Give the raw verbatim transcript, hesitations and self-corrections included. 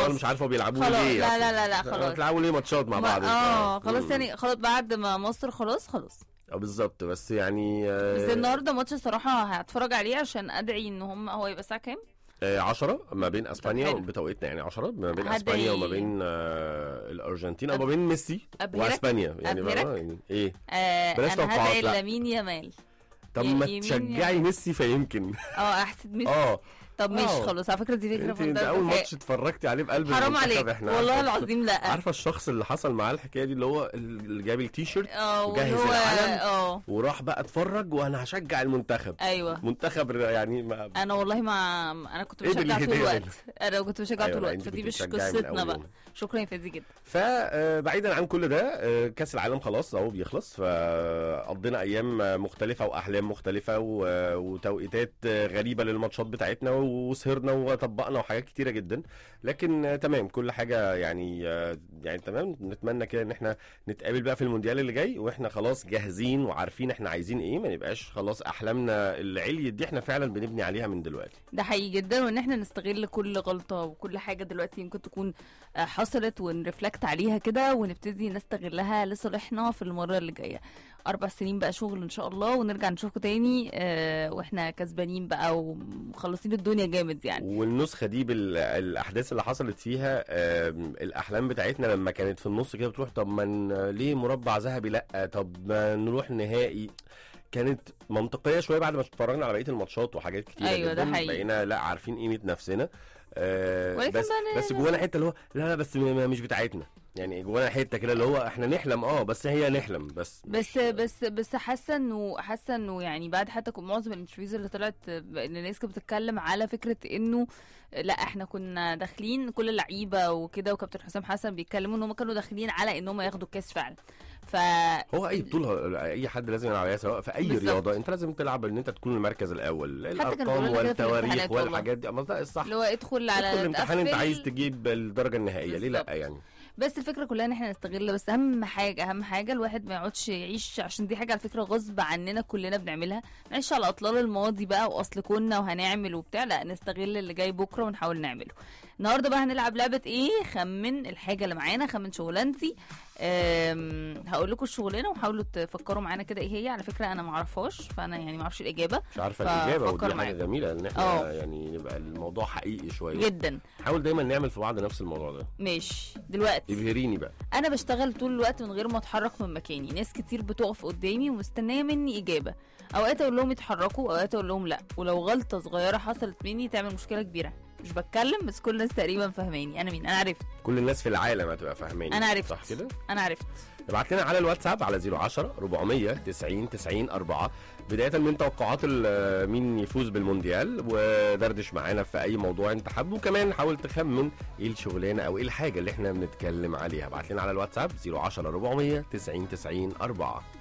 طبعا مش عارفه بيلعبوا ليه. لا لا لا لا خلاص بيلعبوا ليه ماتشات مع بعض. اه خلاص يعني خلاص بعد ما مصر خلاص خلاص اه بالظبط. بس يعني بس النهارده ماتش الصراحه هتفرج عليه عشان ادعي ان هم هو يبقى الساعه كام؟ عشرة ما بين اسبانيا بتوقيتنا يعني عشرة ما بين اسبانيا وما بين آه الارجنتين او ما بين ميسي واسبانيا يعني, يعني ايه آه بلاش توقعات. انا هدعي لامين يامال. طب ما تشجعي ميسي فيمكن اه احسد ميسي. اه طب مش خلاص على فكره دي فكره انت اول ماتش اتفرجتي عليه بقلب حرام عليك والله العظيم. لا عارفه الشخص اللي حصل معاه الحكايه دي اللي هو اللي جاب التيشيرت وجهز العلم اه وراح بقى اتفرج وانا هشجع المنتخب. ايوه منتخب يعني ما انا والله ما انا كنت بشجع طول الوقت. انا كنت بشجع طول الوقت فدي مش قصتنا بقى. شكرا يا فادي جدا. فبعيدا عن كل ده كاس العالم خلاص اهو بيخلص فقضينا ايام مختلفه واحلام مختلفه وتوقيتات غريبه للماتشات بتاعتنا وسهرنا وطبقنا وحاجات كتيره جدا. لكن تمام كل حاجه يعني يعني تمام. نتمنى كده ان احنا نتقابل بقى في المونديال اللي جاي واحنا خلاص جاهزين وعارفين احنا عايزين ايه. ما نبقاش خلاص احلامنا اللي عليت دي احنا فعلا بنبني عليها من دلوقتي. ده حقيقي جدا وان احنا نستغل كل غلطه وكل حاجه دلوقتي يمكن تكون حصلت ونرفلكت عليها كده ونبتدي نستغلها لصالحنا في المره اللي جايه. اربع سنين بقى شغل ان شاء الله ونرجع نشوفكم تاني اه واحنا كسبانين بقى ومخلصين الدنيا جامد يعني. والنسخه دي بالاحداث اللي حصلت فيها اه الاحلام بتاعتنا لما كانت في النص كده بتروح طب ما ليه مربع ذهبي لا طب ما نروح نهائي كانت منطقيه شويه بعد ما اتفرجنا على بقيه الماتشات وحاجات كتير. أيوة جدا بقينا لا عارفين قيمه نفسنا. آه بس بس جوانا حته اللي هو لا لا بس مش بتاعتنا يعني جوانا حته كده اللي هو احنا نحلم اه بس هي نحلم بس بس بس بس حاسه انه حاسه انه يعني بعد حتى معظم الانترفيوز اللي طلعت ان الناس كانت بتتكلم على فكره انه لا احنا كنا داخلين كل اللعيبه وكده وكابتن حسام حسن بيتكلموا ان هم كانوا داخلين على ان هم ياخدوا الكاس فعلا. ف هو اي بطوله اي حد لازم يلعب عليها سواء في اي بالزبط. رياضه انت لازم تلعب ان انت تكون المركز الاول. الارقام والتواريخ والحاجات دي اما ده الصح اللي هو ادخل على الامتحان انت عايز تجيب الدرجه النهائيه ليه لا يعني. بس الفكره كلها ان احنا نستغل بس اهم حاجه اهم حاجه الواحد ما يقعدش يعيش عشان دي حاجه على فكره غصب عننا كلنا بنعملها. نعيش على اطلال الماضي بقى واصل كنا وهنعمل وبتاع لا نستغل اللي جاي بكره ونحاول نعمله. النهارده بقى هنلعب لعبه ايه خمن الحاجه اللي معانا خمن شغلانتي. هقول لكم الشغلانه وحاولوا تفكروا معانا كده ايه هي. على فكره انا ما اعرفهاش فانا يعني ما اعرفش الاجابه مش عارفه الاجابه ودي حاجه جميله ان احنا أوه. يعني نبقى الموضوع حقيقي شويه جدا. حاول دايما نعمل في بعض نفس الموضوع ده. ماشي دلوقتي ابهريني بقى. انا بشتغل طول الوقت من غير ما اتحرك من مكاني. ناس كتير بتقف قدامي ومستنيه مني اجابه. اوقات اقول لهم يتحركوا اوقات اقول لهم لا ولو غلطه صغيره حصلت مني تعمل مشكله كبيره. مش بتكلم بس كل الناس تقريبا فاهماني. انا مين؟ انا عرفت. كل الناس في العالم هتبقى فاهماني. انا عرفت صح كده. انا عرفت. ابعت لنا على الواتساب على صفر عشرة أربعمية تسعين تسعين أربعة بدايه من توقعات مين يفوز بالمونديال ودردش معانا في اي موضوع انت حابه. وكمان حاول تخمن ايه الشغلانه او ايه الحاجه اللي احنا بنتكلم عليها. ابعت لنا على الواتساب صفر عشرة أربعمية تسعين تسعين أربعة.